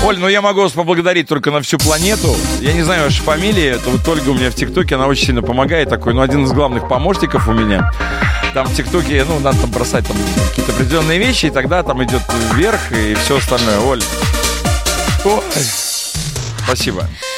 Оль, ну я могу вас поблагодарить только на всю планету. Я не знаю вашей фамилии. Это вот Ольга у меня в ТикТоке, она очень сильно помогает. Такой, один из главных помощников у меня. Там в ТикТоке, надо там бросать там какие-то определенные вещи, и тогда там идет вверх и все остальное. Оль. Ой. Спасибо.